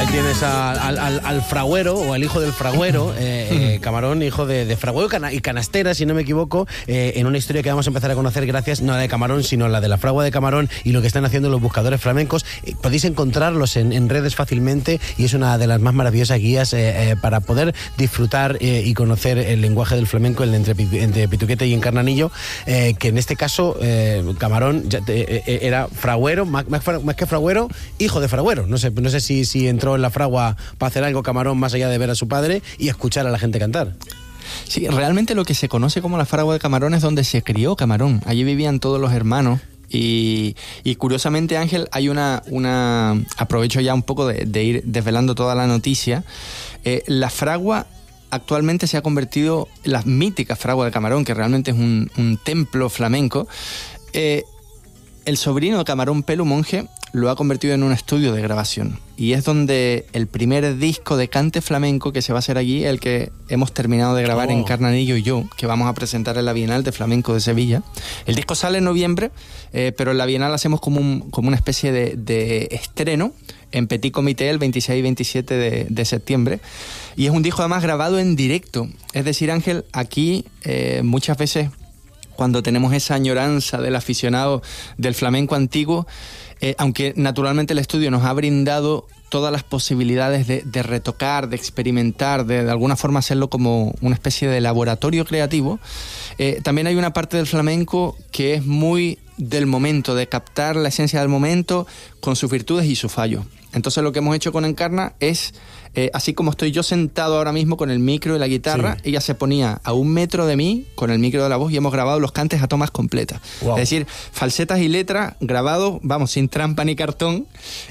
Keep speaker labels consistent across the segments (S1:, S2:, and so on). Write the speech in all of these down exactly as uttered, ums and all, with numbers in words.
S1: tienes a, al, al, al fragüero o al hijo del fragüero, eh, eh, Camarón, hijo de, de fragüero cana, y canastera, si no me equivoco, eh, en una historia que vamos a empezar a conocer gracias no a la de Camarón, sino a la de la fragua de Camarón y lo que están haciendo los buscadores flamencos. Eh, podéis encontrarlos en, en redes fácilmente y es una de las más maravillosas guías eh, eh, para poder disfrutar eh, y conocer el lenguaje del flamenco, el entre, entre Pituquete y Encarnanillo, eh, que en este caso eh, Camarón ya te, eh, era fragüero, más, más, más que fragüero, hijo de fragüero. No sé, no sé si, si entró en la fragua para hacer algo Camarón más allá de ver a su padre y escuchar a la gente cantar.
S2: Sí, realmente lo que se conoce como la fragua de Camarón es donde se crió Camarón. Allí vivían todos los hermanos. Y, y curiosamente, Ángel, hay una, una... aprovecho ya un poco de, de ir desvelando toda la noticia. Eh, la fragua actualmente se ha convertido en la mítica fragua de Camarón, que realmente es un, un templo flamenco. Eh, el sobrino de Camarón, Pelu Monge, lo ha convertido en un estudio de grabación. Y es donde el primer disco de cante flamenco que se va a hacer allí, el que hemos terminado de grabar oh. en Encarnanillo y yo, que vamos a presentar en la Bienal de Flamenco de Sevilla. El disco sale en noviembre, eh, pero en la Bienal hacemos como, un, como una especie de, de estreno en Petit Comité el veintiséis y veintisiete de, de septiembre. Y es un disco además grabado en directo. Es decir, Ángel, aquí eh, muchas veces cuando tenemos esa añoranza del aficionado del flamenco antiguo, Eh, aunque naturalmente el estudio nos ha brindado todas las posibilidades de, de retocar, de experimentar, de, de alguna forma hacerlo como una especie de laboratorio creativo, eh, también hay una parte del flamenco que es muy del momento, de captar la esencia del momento con sus virtudes y sus fallos. Entonces lo que hemos hecho con Encarna es, eh, así como estoy yo sentado ahora mismo con el micro y la guitarra, sí. ella se ponía a un metro de mí con el micro de la voz y hemos grabado los cantes a tomas completas. Wow. Es decir, falsetas y letras grabados, vamos, sin trampa ni cartón,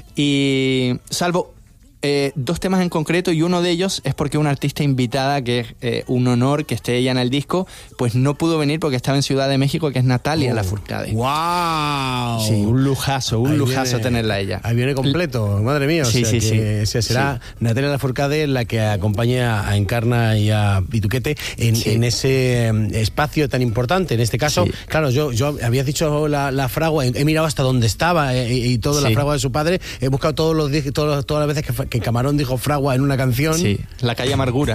S2: y salvo eh, dos temas en concreto, y uno de ellos es porque una artista invitada, que es eh, un honor que esté ella en el disco, pues no pudo venir porque estaba en Ciudad de México, que es Natalia oh. Lafourcade.
S1: ¡Wow!
S2: Sí, un lujazo, un
S1: ahí
S2: lujazo
S1: viene,
S2: tenerla a ella.
S1: Ahí viene completo, madre mía.
S2: Sí,
S1: o sea,
S2: sí,
S1: que,
S2: sí.
S1: O sea, será sí. Natalia Lafourcade la que acompaña a Encarna y a Pituquete en, sí. en ese espacio tan importante. En este caso, sí. claro, yo, yo había dicho la, la fragua, he mirado hasta dónde estaba eh, y toda sí. la fragua de su padre, he buscado todos los, todos, todas las veces que, que Camarón dijo fragua en una canción.
S2: Sí, La calle Amargura.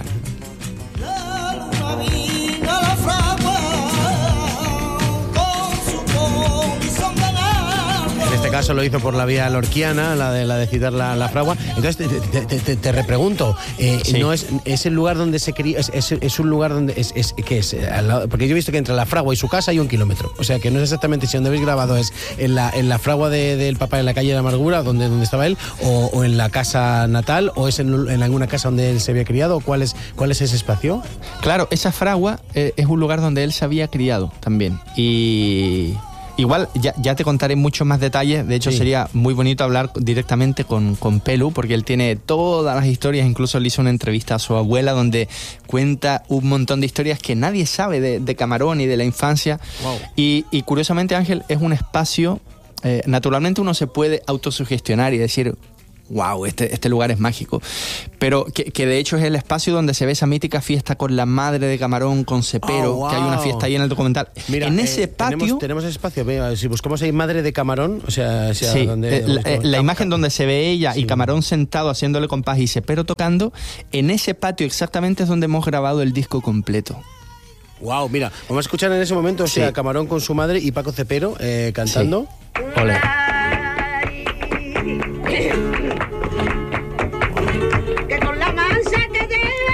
S1: En este caso lo hizo por la vía lorquiana, la de la de citar la, la fragua. Entonces te, te, te, te, te repregunto, eh, sí. no es, es el lugar donde se cría, es, es, es un lugar donde es, es ¿qué es? Porque yo he visto que entre la fragua y su casa hay un kilómetro. O sea que no es exactamente si donde habéis grabado es en la, en la fragua de, del papá en la calle de la Amargura, donde, donde estaba él, o, o en la casa natal, o es en, en alguna casa donde él se había criado, o cuál es, cuál es ese espacio.
S2: Claro, esa fragua eh, es un lugar donde él se había criado también. Y igual ya, ya te contaré muchos más detalles. De hecho, sí. sería muy bonito hablar directamente con, con Pelu, porque él tiene todas las historias. Incluso le hizo una entrevista a su abuela donde cuenta un montón de historias que nadie sabe de, de Camarón y de la infancia. Wow. Y, y curiosamente, Ángel, es un espacio, eh, naturalmente uno se puede autosugestionar y decir, wow, este, este lugar es mágico. Pero que, que de hecho es el espacio donde se ve esa mítica fiesta con la madre de Camarón, con Cepero, oh, wow. que hay una fiesta ahí en el documental.
S1: Mira,
S2: en ese
S1: eh,
S2: patio...
S1: Tenemos, tenemos ese espacio, mira, si buscamos ahí madre de Camarón, o sea... sea
S2: sí,
S1: donde,
S2: eh, la, eh, la imagen donde se ve ella sí. y Camarón sentado haciéndole compás y Cepero tocando, en ese patio exactamente es donde hemos grabado el disco completo.
S1: Wow, mira, vamos a escuchar en ese momento, o sea, sí. Camarón con su madre y Paco Cepero eh, cantando.
S2: Sí. Olé.